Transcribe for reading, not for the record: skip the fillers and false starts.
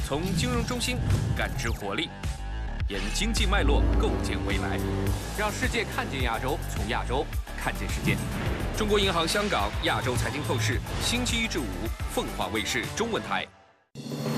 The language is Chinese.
从金融中心感知活力，沿经济脉络构建未来，让世界看见亚洲，从亚洲看见世界。中国银行香港亚洲财经透视，星期一至五，凤凰卫视中文台。